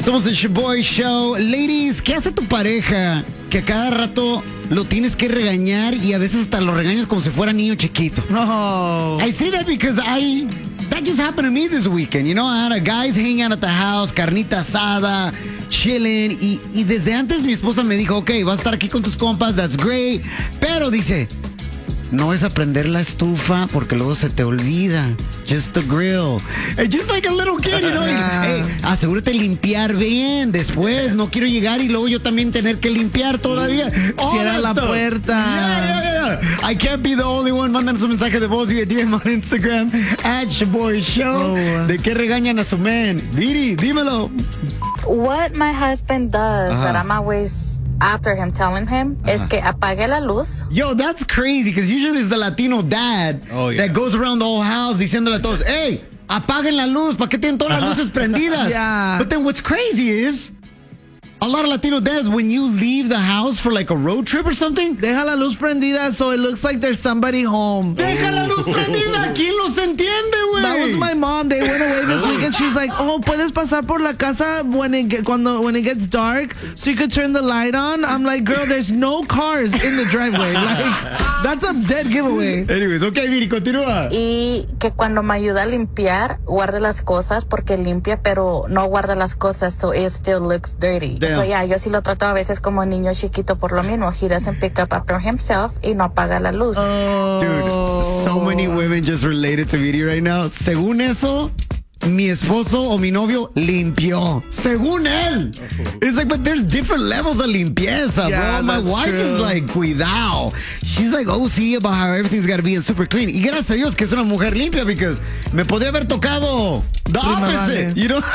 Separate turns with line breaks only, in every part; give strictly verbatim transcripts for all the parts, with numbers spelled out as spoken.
Somos el Shaboy Show. Ladies, ¿qué hace tu pareja que cada rato lo tienes que regañar y a veces hasta lo regañas como si fuera niño chiquito?
No.
I say that because I... That just happened to me this weekend. You know, I had a guys hanging out at the house, carnita asada, chilling. Y, y desde antes mi esposa me dijo, ok, vas a estar aquí con tus compas, that's great. Pero dice... No es aprender la estufa porque luego se te olvida. Just the grill. It's just like a little kid, you know. Hey, asegúrate de limpiar bien después. No quiero llegar y luego yo también tener que limpiar todavía.
Cierra la
stuff.
puerta.
Yeah, yeah, yeah. I can't be the only one. Mandan su mensaje de voz vía D M on Instagram at Shaboy Show. Oh. ¿De qué regañan a su man? Viri, dímelo.
What my husband does
Uh-huh.
that I'm always after him telling him uh-huh. es que apague la luz.
Yo, that's crazy because usually it's the Latino dad oh, yeah. that goes around the whole house diciéndole a todos, hey, apaguen la luz, ¿para qué tienen todas uh-huh. las luces prendidas?
Yeah.
But then what's crazy is a lot of Latino dads, when you leave the house for like a road trip or something,
deja la luz prendida so it looks like there's somebody home.
Deja la luz prendida. ¿Quién los entiende, güey?
That was my mom. They went away this week and she's like, oh, puedes pasar por la casa when it get, cuando, when it gets dark so you could turn the light on. I'm like, girl, there's no cars in the driveway. Like, that's a dead giveaway.
Anyways, okay, Viri, continúa.
Y que cuando me ayuda a limpiar, guarde las cosas porque limpia, pero no guarda las cosas so it still looks dirty.
Damn.
So yeah, yo sí lo trato a veces como niño chiquito por lo mismo. He doesn't pick up after himself y no apaga la luz.
Oh.
Dude, so many women just related to Viri right now. Según eso, mi esposo o mi novio limpió. Según él. It's like, but there's different levels of limpieza,
yeah,
bro. My wife
true.
is like, cuidado. She's like O C D about how everything's got to be super clean. Y gracias a Dios que es una mujer limpia, because me podría haber tocado the
Prima
opposite,
vale.
you know?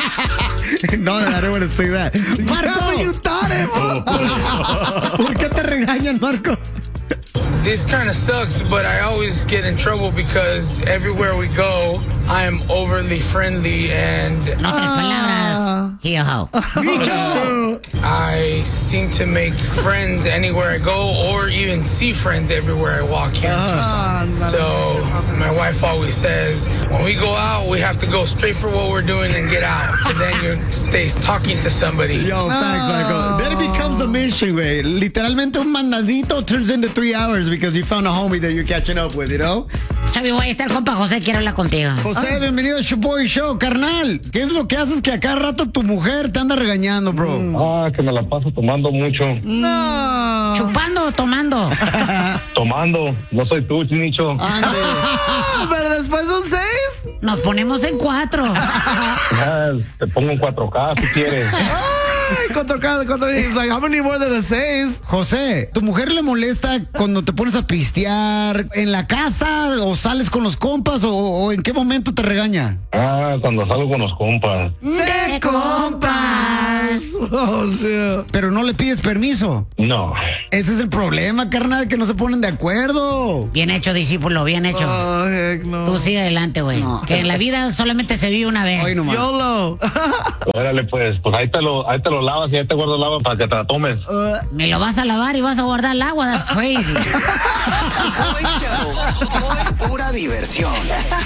No, I don't want to say that. Marco,
Yeah, you thought it.
¿por qué te regañan, Marco?
This kind of sucks, but I always get in trouble because everywhere we go, I am overly friendly and
En otras palabras, here ho.
I seem to make friends anywhere I go or even see friends everywhere I walk here.
Ah, no,
So my wife always says, when we go out, we have to go straight for what we're doing and get out. But then you stay talking to somebody.
Yo, thanks, Michael. Then it becomes a mission, güey. Literalmente un mandadito turns into three hours because you found a homie that you're catching up with, you know?
Chavi, voy a estar compa José, quiero hablar contigo.
José, bienvenido a Shaboy Show, carnal. ¿Qué es lo que haces que a cada rato tu mujer te anda regañando, bro?
Ah, que me la paso tomando mucho.
No.
¿Chupando o tomando?
Tomando. No soy tú, Chinicho.
Ande.
Pero después son seis.
Nos ponemos en cuatro.
Ah, te pongo en cuatro K si quieres.
Ay, cuatro K, cuatro K. It's like, how many more than a seis?
José, ¿tu mujer le molesta cuando te pones a pistear en la casa o sales con los compas o, o en qué momento te regaña?
Ah, cuando salgo con los compas.
De compas. Oh, shit.
Pero no le pides permiso.
No.
Ese es el problema, carnal, que no se ponen de acuerdo.
Bien hecho, discípulo, bien hecho.
Oh, heck no.
Tú sigue adelante, güey.
No.
Que en la vida solamente se vive una vez.
Hoy nomás.
YOLO.
Órale, pues. Pues ahí te lo, ahí te lo lavas y ahí te guardo el agua para que te la tomes.
Me lo vas a lavar y vas a guardar el agua. That's crazy.
Pura diversión.